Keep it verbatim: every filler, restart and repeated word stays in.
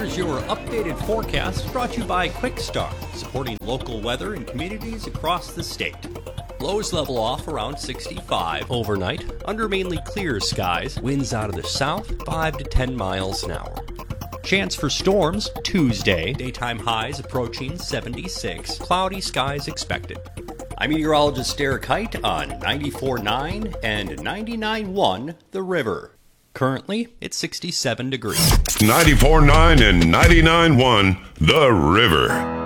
Here's your updated forecast brought to you by Quickstar, supporting local weather in communities across the state. Lows level off around sixty-five overnight, under mainly clear skies, winds out of the south, five to ten miles an hour. Chance for storms Tuesday, daytime highs approaching seventy-six, cloudy skies expected. I'm meteorologist Derek Height on ninety-four point nine and ninety-nine point one The River. Currently, it's sixty-seven degrees. ninety-four point nine and ninety-nine point one The River.